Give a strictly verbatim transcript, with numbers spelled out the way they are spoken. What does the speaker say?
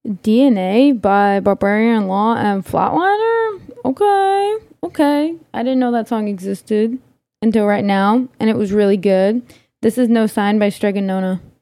D N A by Barbarian Law and Flatliner? Okay, okay. I didn't know that song existed until right now, and it was really good. This is No Sign by Stregonona.